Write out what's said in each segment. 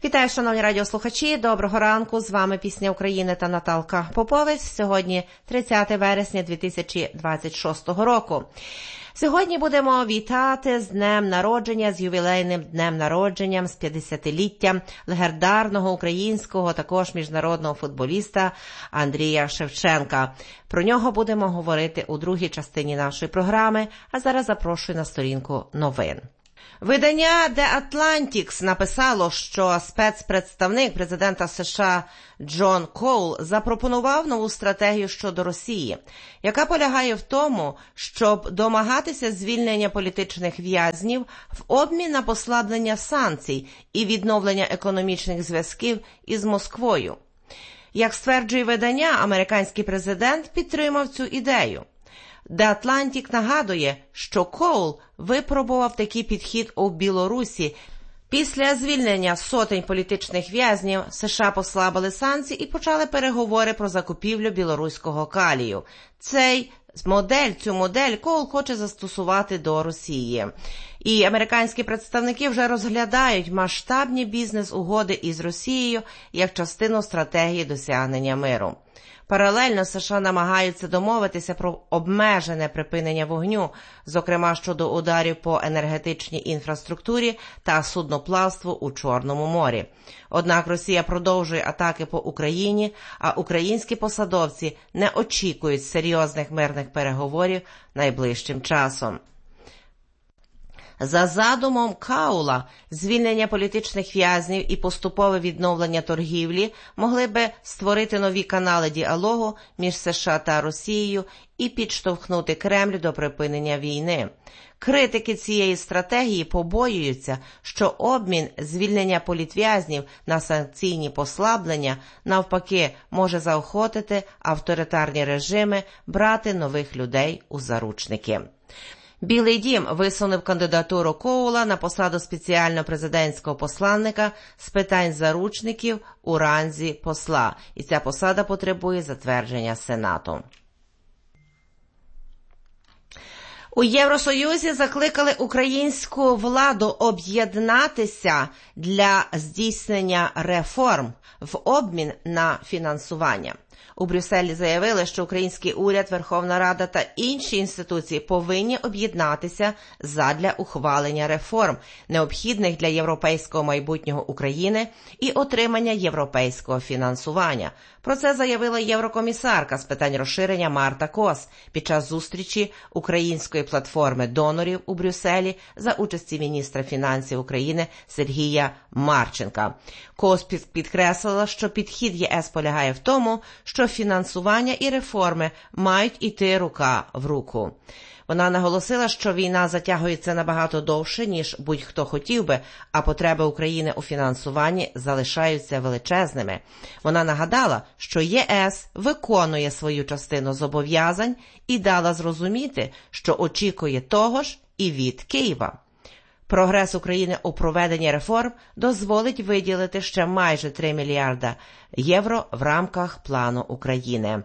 Вітаю, шановні радіослухачі, доброго ранку, з вами Пісня України та Наталка Поповець. Сьогодні 30 вересня 2026 року. Сьогодні будемо вітати з днем народження, з ювілейним днем народження, з 50-літтям легендарного українського, також міжнародного футболіста Андрія Шевченка. Про нього будемо говорити у другій частині нашої програми, а зараз запрошую на сторінку новин. Видання The Atlantic написало, що спецпредставник президента США Джон Коул запропонував нову стратегію щодо Росії, яка полягає в тому, щоб домагатися звільнення політичних в'язнів в обмін на послаблення санкцій і відновлення економічних зв'язків із Москвою. Як стверджує видання, американський президент підтримав цю ідею. The Atlantic нагадує, що Коул випробував такий підхід у Білорусі. Після звільнення сотень політичних в'язнів США послабили санкції і почали переговори про закупівлю білоруського калію. Цю модель Коул хоче застосувати до Росії. І американські представники вже розглядають масштабні бізнес-угоди із Росією як частину стратегії досягнення миру. Паралельно США намагаються домовитися про обмежене припинення вогню, зокрема щодо ударів по енергетичній інфраструктурі та судноплавству у Чорному морі. Однак Росія продовжує атаки по Україні, а українські посадовці не очікують серйозних мирних переговорів найближчим часом. За задумом Каула, звільнення політичних в'язнів і поступове відновлення торгівлі могли би створити нові канали діалогу між США та Росією і підштовхнути Кремль до припинення війни. Критики цієї стратегії побоюються, що обмін звільнення політв'язнів на санкційні послаблення навпаки може заохотити авторитарні режими брати нових людей у заручники. Білий дім висунув кандидатуру Коула на посаду спеціального президентського посланника з питань заручників у ранзі посла, і ця посада потребує затвердження Сенату. У Євросоюзі закликали українську владу об'єднатися для здійснення реформ в обмін на фінансування. У Брюсселі заявили, що український уряд, Верховна Рада та інші інституції повинні об'єднатися задля ухвалення реформ, необхідних для європейського майбутнього України і отримання європейського фінансування. Про це заявила єврокомісарка з питань розширення Марта Кос під час зустрічі української платформи донорів у Брюсселі за участі міністра фінансів України Сергія Марченка. Кос підкреслила, що підхід ЄС полягає в тому, що фінансування і реформи мають іти рука в руку. Вона наголосила, що війна затягується набагато довше, ніж будь-хто хотів би, а потреби України у фінансуванні залишаються величезними. Вона нагадала, що ЄС виконує свою частину зобов'язань і дала зрозуміти, що очікує того ж і від Києва. Прогрес України у проведенні реформ дозволить виділити ще майже 3 мільярда євро в рамках плану України.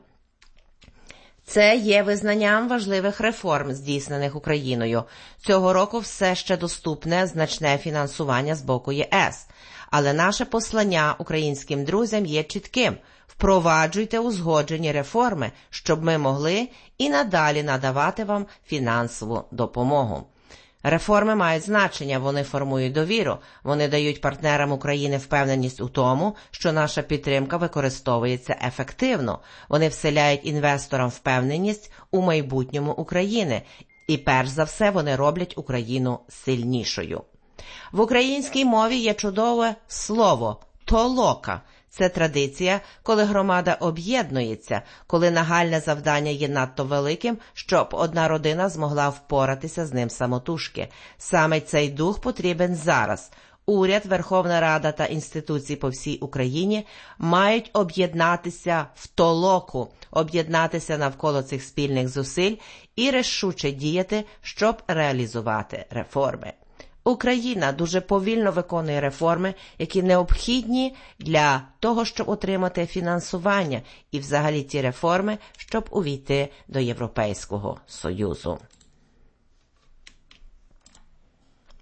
Це є визнанням важливих реформ, здійснених Україною. Цього року все ще доступне значне фінансування з боку ЄС. Але наше послання українським друзям є чітким. Впроваджуйте узгоджені реформи, щоб ми могли і надалі надавати вам фінансову допомогу. Реформи мають значення, вони формують довіру, вони дають партнерам України впевненість у тому, що наша підтримка використовується ефективно. Вони вселяють інвесторам впевненість у майбутньому України. І перш за все вони роблять Україну сильнішою. В українській мові є чудове слово «толока». Це традиція, коли громада об'єднується, коли нагальне завдання є надто великим, щоб одна родина змогла впоратися з ним самотужки. Саме цей дух потрібен зараз. Уряд, Верховна Рада та інституції по всій Україні мають об'єднатися в толоку, об'єднатися навколо цих спільних зусиль і рішуче діяти, щоб реалізувати реформи. Україна дуже повільно виконує реформи, які необхідні для того, щоб отримати фінансування, і взагалі ті реформи, щоб увійти до Європейського Союзу.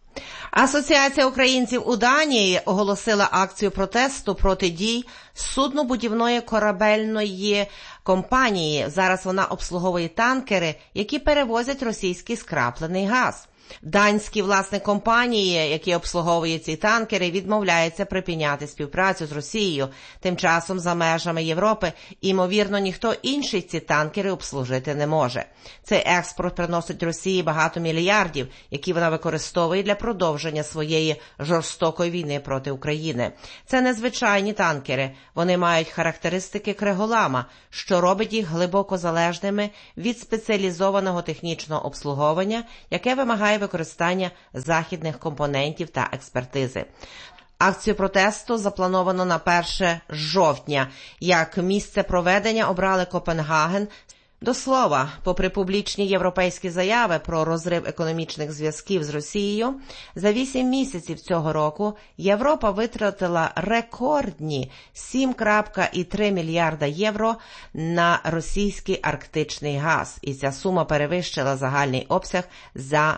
Асоціація українців у Данії оголосила акцію протесту проти дій суднобудівної корабельної компанії. Зараз вона обслуговує танкери, які перевозять російський скраплений газ. Данські власник компанії, які обслуговують ці танкери, відмовляються припиняти співпрацю з Росією. Тим часом за межами Європи, ймовірно, ніхто інший ці танкери обслужити не може. Цей експорт приносить Росії багато мільярдів, які вона використовує для продовження своєї жорстокої війни проти України. Це незвичайні танкери. Вони мають характеристики криголама, що робить їх глибоко залежними від спеціалізованого технічного обслуговування, яке вимагає використання західних компонентів та експертизи. Акцію протесту заплановано на 1 жовтня. Як місце проведення обрали Копенгаген. До слова, попри публічні європейські заяви про розрив економічних зв'язків з Росією, за 8 місяців цього року Європа витратила рекордні 7,3 мільярда євро на російський арктичний газ. І ця сума перевищила загальний обсяг за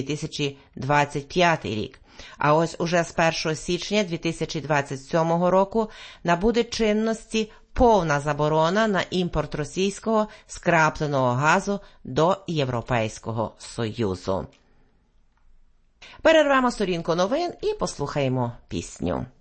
2025 рік. А ось уже з 1 січня 2027 року набуде чинності повна заборона на імпорт російського скрапленого газу до Європейського Союзу. Перервемо сторінку новин і послухаємо пісню.